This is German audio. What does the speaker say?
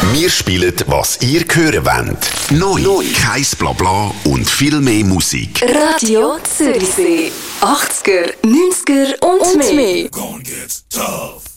Wir spielen, was ihr hören wollt. Neu. Kein Blabla und viel mehr Musik. Radio Zürichsee. 80er, 90er und mehr. Gonna get tough.